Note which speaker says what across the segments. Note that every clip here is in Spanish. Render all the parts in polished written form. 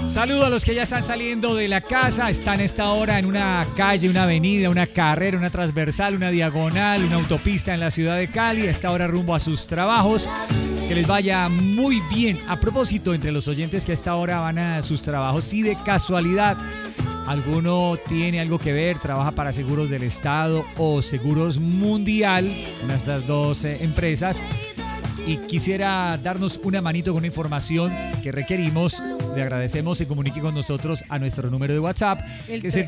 Speaker 1: Saludos a los que ya están saliendo de la casa, están a esta hora en una calle, una avenida, una carrera, una transversal, una diagonal, una autopista en la ciudad de Cali, a esta hora rumbo a sus trabajos. Que les vaya muy bien. A propósito, entre los oyentes que a esta hora van a sus trabajos, si de casualidad alguno tiene algo que ver, trabaja para Seguros del Estado o Seguros Mundial, una de estas dos empresas, y quisiera darnos una manito con una información que requerimos, le agradecemos, se comunique con nosotros a nuestro número de WhatsApp, que es el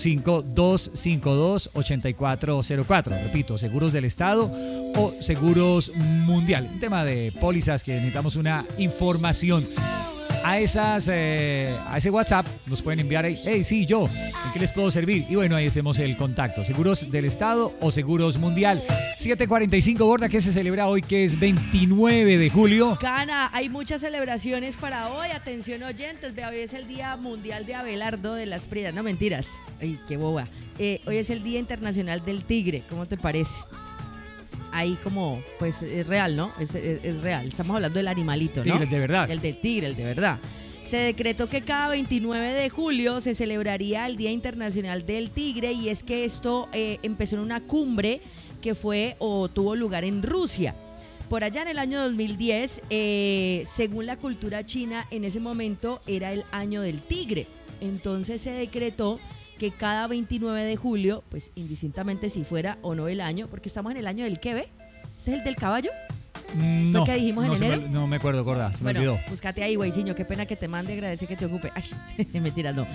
Speaker 1: 305-252-8404. Repito, Seguros del Estado o Seguros Mundial. Un tema de pólizas que necesitamos una información. A ese WhatsApp nos pueden enviar ahí, hey, sí, yo, ¿en qué les puedo servir? Y bueno, ahí hacemos el contacto. Seguros del Estado o Seguros Mundial. 7:45, Gorda, ¿qué se celebra hoy, que es 29 de julio?
Speaker 2: Cana, hay muchas celebraciones para hoy. Atención, oyentes, vea, hoy es el Día Mundial de Abelardo de las Pridas. No, mentiras. Ay, qué boba. Hoy es el Día Internacional del Tigre. ¿Cómo te parece? Ahí como, pues es real, ¿no? Es real. Estamos hablando del animalito, ¿no?
Speaker 1: Tigre, el de verdad.
Speaker 2: El del tigre, el de verdad. Se decretó que cada 29 de julio se celebraría el Día Internacional del Tigre, y es que esto empezó en una cumbre que fue o tuvo lugar en Rusia. Por allá en el año 2010, según la cultura china, en ese momento era el año del tigre. Entonces se decretó que cada 29 de julio, pues indistintamente si fuera o no el año, porque estamos en el año del ¿qué ve? ¿Este es el del caballo?
Speaker 1: No,
Speaker 2: ¿Lo que dijimos en enero?
Speaker 1: No me acuerdo, Gorda, se me olvidó.
Speaker 2: Búscate ahí, güeyciño, qué pena que te mande, agradece que te ocupe. Ay, mentiras, no.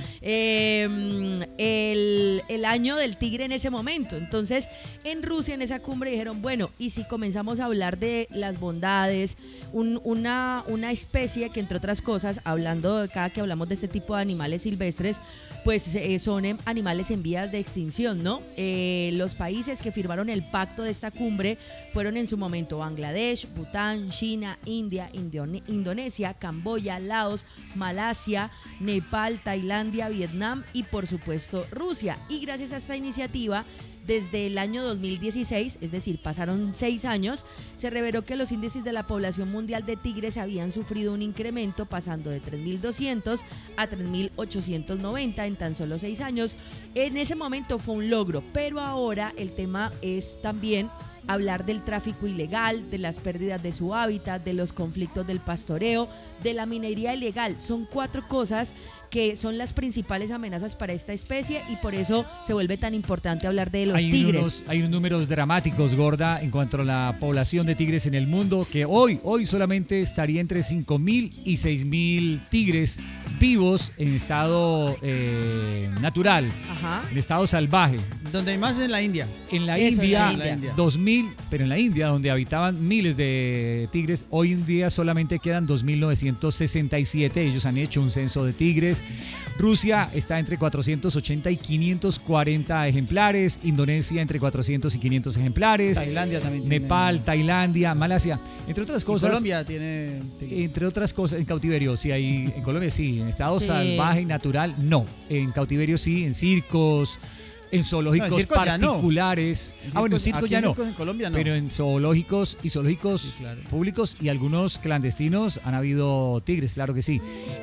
Speaker 2: El año del tigre en ese momento. Entonces, en Rusia, en esa cumbre, dijeron, bueno, y si comenzamos a hablar de las bondades, una especie que, entre otras cosas, hablando de cada que hablamos de este tipo de animales silvestres, pues son animales en vías de extinción, ¿no? Los países que firmaron el pacto de esta cumbre fueron en su momento Bangladesh, Bután, China, India, Indonesia, Camboya, Laos, Malasia, Nepal, Tailandia, Vietnam y por supuesto Rusia. Y gracias a esta iniciativa, desde el año 2016, es decir, pasaron 6 años, se reveló que los índices de la población mundial de tigres habían sufrido un incremento, pasando de 3.200 a 3.890 en tan solo 6 años. En ese momento fue un logro, pero ahora el tema es también hablar del tráfico ilegal, de las pérdidas de su hábitat, de los conflictos del pastoreo, de la minería ilegal. Son 4 cosas que son las principales amenazas para esta especie, y por eso se vuelve tan importante hablar de los tigres.
Speaker 1: Hay unos números dramáticos, Gorda, en cuanto a la población de tigres en el mundo, que hoy solamente estaría entre 5.000 y 6.000 tigres vivos en estado natural. Ajá. En estado salvaje.
Speaker 3: Donde hay más es en la India.
Speaker 1: En la India, 2.000, pero en la India, donde habitaban miles de tigres, hoy en día solamente quedan 2.967. Ellos han hecho un censo de tigres. Rusia está entre 480 y 540 ejemplares. Indonesia entre 400 y 500 ejemplares.
Speaker 3: Tailandia también.
Speaker 1: Nepal, Tailandia, Malasia, entre otras cosas.
Speaker 3: Colombia tiene tigres.
Speaker 1: Entre otras cosas, en cautiverio sí hay. En Colombia sí, en estado salvaje y natural no. En cautiverio sí, en circos, en zoológicos particulares. En circo ya no.
Speaker 3: En Colombia no.
Speaker 1: Pero en zoológicos y zoológicos sí, claro, públicos y algunos clandestinos han habido tigres, claro que sí.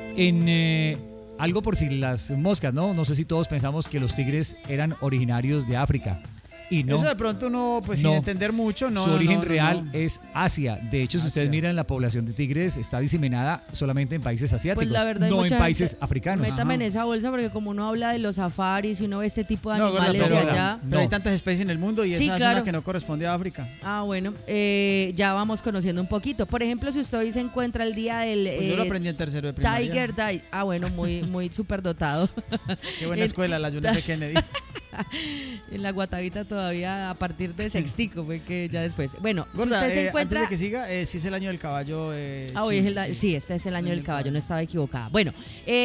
Speaker 1: Algo por si las moscas, ¿no? No sé si todos pensamos que los tigres eran originarios de África. Y no.
Speaker 3: Eso de pronto uno, pues sin entender mucho, no.
Speaker 1: Su origen real es Asia. De hecho, si ustedes miran, la población de tigres está diseminada solamente en países asiáticos,
Speaker 2: pues la verdad,
Speaker 1: no en países africanos.
Speaker 2: Métame en esa bolsa, porque como uno habla de los safaris y uno ve este tipo de animales de allá.
Speaker 3: Pero hay tantas especies en el mundo y esa es una que no corresponde a África.
Speaker 2: Bueno, ya vamos conociendo un poquito. Por ejemplo, si usted hoy se encuentra el día del
Speaker 3: pues yo lo aprendí en tercero de primaria.
Speaker 2: Tiger Day. Bueno, muy superdotado.
Speaker 3: Qué buena escuela, la John F. Kennedy.
Speaker 2: En la Guatavita todavía a partir de sextico, fue que ya después. Bueno,
Speaker 3: Gorda,
Speaker 2: si usted se encuentra...
Speaker 3: antes de que siga, si es el año del caballo.
Speaker 2: Sí, este es el año del caballo, no estaba equivocada. Bueno,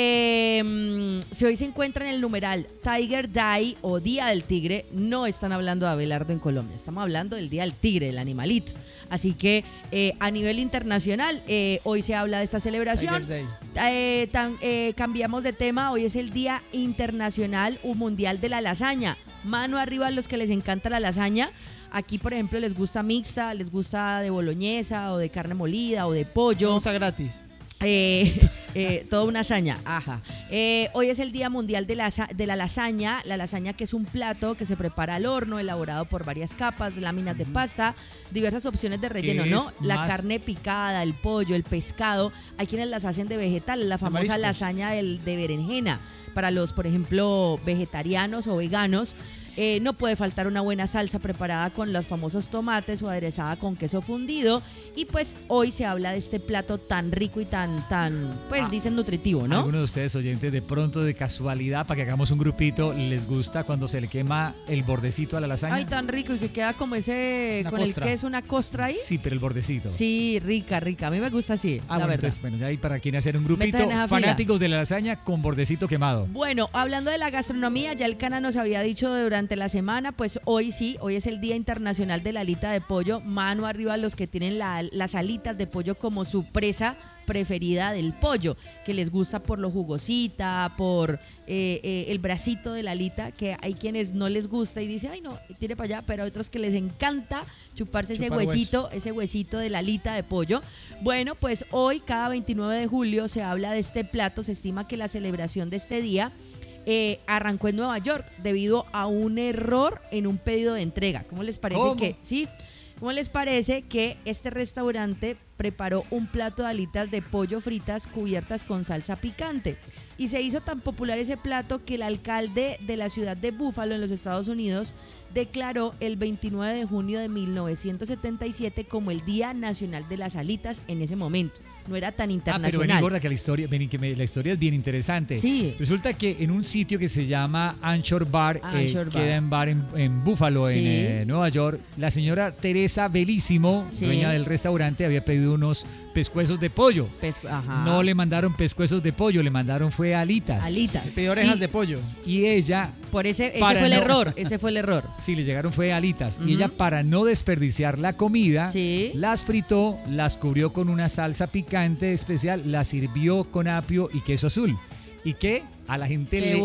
Speaker 2: si hoy se encuentra en el numeral Tiger Day o Día del Tigre, no están hablando de Abelardo en Colombia, estamos hablando del Día del Tigre, del animalito. Así que a nivel internacional, hoy se habla de esta celebración. Cambiamos de tema, hoy es el Día Internacional o Mundial de la Lasaña. Mano arriba a los que les encanta la lasaña. Aquí, por ejemplo, les gusta mixta, les gusta de boloñesa o de carne molida o de pollo.
Speaker 3: Usa gratis.
Speaker 2: Toda una hazaña, ajá. Hoy es el Día Mundial de la Lasaña. La lasaña, que es un plato que se prepara al horno, elaborado por varias capas, láminas de pasta, diversas opciones de relleno, ¿no? La carne picada, el pollo, el pescado. Hay quienes las hacen de vegetales, la famosa lasaña de berenjena. Para los, por ejemplo, vegetarianos o veganos, no puede faltar una buena salsa preparada con los famosos tomates o aderezada con queso fundido. Y pues hoy se habla de este plato tan rico y tan pues dicen nutritivo, ¿no?
Speaker 1: Algunos de ustedes oyentes, de pronto, de casualidad, para que hagamos un grupito, ¿les gusta cuando se le quema el bordecito a la lasaña?
Speaker 2: Ay, tan rico, y que queda como ese, con el queso, una costra ahí.
Speaker 1: Sí, pero el bordecito.
Speaker 2: Sí, rica. A mí me gusta así, la verdad.
Speaker 1: Entonces, bueno, ya hay para quien hacer un grupito, fanáticos de la lasaña con bordecito quemado.
Speaker 2: Bueno, hablando de la gastronomía, ya el Cana nos había dicho durante la semana, pues hoy es el Día Internacional de la Alita de Pollo. Mano arriba los que tienen las alitas de pollo como su presa preferida del pollo, que les gusta por lo jugosita, por el bracito de la alita, que hay quienes no les gusta y dicen, ay no, tire para allá, pero hay otros que les encanta chuparse ese huesito de la alita de pollo. Bueno, pues hoy, cada 29 de julio, se habla de este plato. Se estima que la celebración de este día arrancó en Nueva York debido a un error en un pedido de entrega. ¿Cómo les parece ¿Cómo les parece que este restaurante preparó un plato de alitas de pollo fritas cubiertas con salsa picante? Y se hizo tan popular ese plato que el alcalde de la ciudad de Buffalo, en los Estados Unidos, declaró el 29 de junio de 1977 como el Día Nacional de las Alitas en ese momento. No era tan internacional.
Speaker 1: Pero vení, gorda, que la historia es bien interesante.
Speaker 2: Sí.
Speaker 1: Resulta que en un sitio que se llama Anchor Bar, queda en Buffalo, sí, en Nueva York, la señora Teresa Belísimo, sí, dueña del restaurante, había pedido unos pescuezos de pollo. No le mandaron pescuezos de pollo, le mandaron fue alitas.
Speaker 3: Le pidió orejas de pollo.
Speaker 1: Y ella...
Speaker 2: Ese fue el error.
Speaker 1: Sí, le llegaron fue alitas. Y ella, para no desperdiciar la comida, sí, las fritó, las cubrió con una salsa picante especial, las sirvió con apio y queso azul. ¿Y qué? A la gente le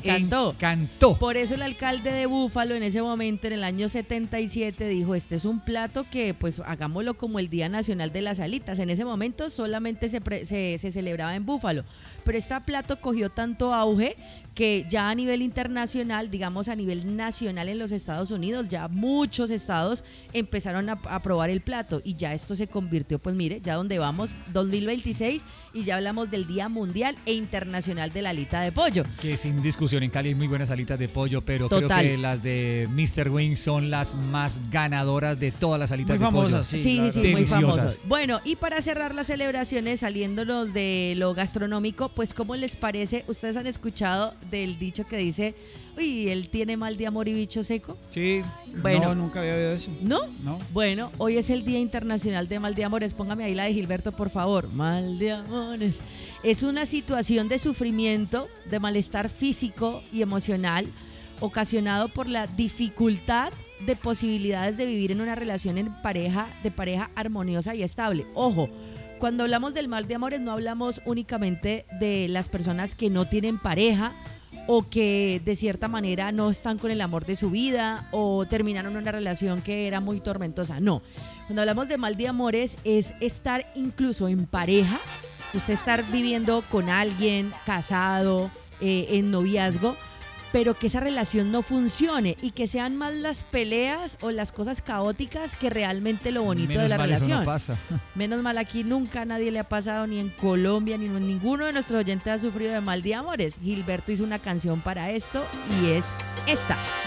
Speaker 1: encantó.
Speaker 2: Por eso el alcalde de Búfalo, en ese momento, en el año 77, dijo, este es un plato que pues hagámoslo como el Día Nacional de las Alitas. En ese momento solamente se celebraba en Búfalo, pero este plato cogió tanto auge que ya a nivel internacional, digamos a nivel nacional en los Estados Unidos, ya muchos estados empezaron a probar el plato, y ya esto se convirtió, pues mire, ya donde vamos, 2026, y ya hablamos del Día Mundial e Internacional de la Alita de Pollo.
Speaker 1: Que sin discusión, en Cali hay muy buenas alitas de pollo, pero creo que las de Mr. Wings son las más ganadoras de todas las alitas
Speaker 3: muy
Speaker 1: de pollo.
Speaker 3: famosas,
Speaker 2: sí, muy famosas. Bueno, y para cerrar las celebraciones, saliéndonos de lo gastronómico, pues ¿cómo les parece? ¿Ustedes han escuchado del dicho que dice, uy, él tiene mal de amor y bicho seco?
Speaker 1: Sí.
Speaker 2: Bueno,
Speaker 3: no, nunca había oído eso.
Speaker 2: ¿No?
Speaker 3: No.
Speaker 2: Bueno, hoy es el Día Internacional de Mal de Amores. Póngame ahí la de Gilberto, por favor. Mal de amores. Es una situación de sufrimiento, de malestar físico y emocional, ocasionado por la dificultad de posibilidades de vivir en una relación de pareja armoniosa y estable. Ojo, cuando hablamos del mal de amores no hablamos únicamente de las personas que no tienen pareja o que de cierta manera no están con el amor de su vida o terminaron una relación que era muy tormentosa. No, cuando hablamos de mal de amores es estar incluso en pareja, usted estar viviendo con alguien, casado, en noviazgo, pero que esa relación no funcione y que sean más las peleas o las cosas caóticas que realmente lo bonito de la relación.
Speaker 1: Eso no pasa.
Speaker 2: Menos mal, aquí nunca a nadie le ha pasado, ni en Colombia, ni ninguno de nuestros oyentes ha sufrido de mal de amores. Gilberto hizo una canción para esto y es esta.